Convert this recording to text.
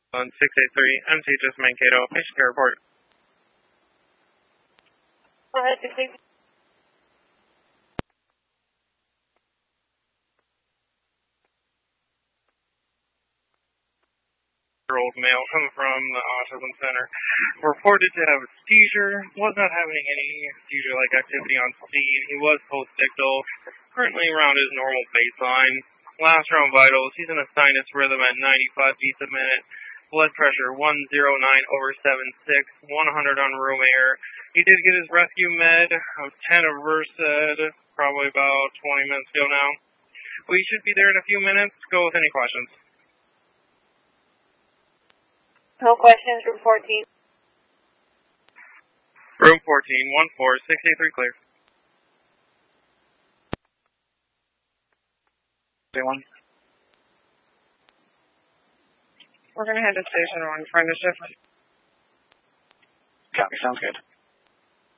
On 683, MCHS Mankato, patient care report. Alright, 683. Year-old male coming from the autism center, reported to have a seizure, was not having any seizure-like activity on scene. He was post-ictal, currently around his normal baseline. Last round vitals, he's in a sinus rhythm at 95 beats a minute. Blood pressure 109/76, 100 on room air. He did get his rescue med of 10 of Versed, probably about 20 minutes ago now. We should be there in a few minutes. Go with any questions. No questions, room 14. Room 14, 14683 clear. Anyone? We're going to head to station 1 for the shift. Copy, sounds good.